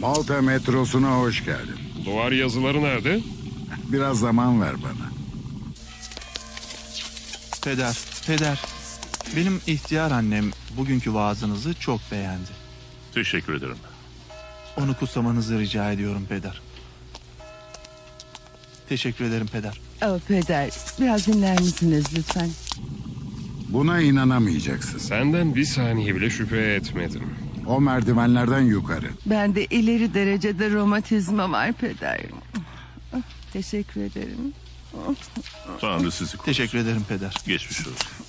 Malta metrosuna hoş geldin. Duvar yazıları nerede? Biraz zaman ver bana. Peder. Benim ihtiyar annem bugünkü vaazınızı çok beğendi. Teşekkür ederim. Onu kutsamanızı rica ediyorum peder. Teşekkür ederim peder. Oh, peder, biraz dinler misiniz lütfen? Buna inanamayacaksın. Senden bir saniye bile şüphe etmedim. O merdivenlerden yukarı. Bende ileri derecede romatizma var peder. Teşekkür ederim. Tanrı sizi korusun. Teşekkür ederim peder. Geçmiş olsun.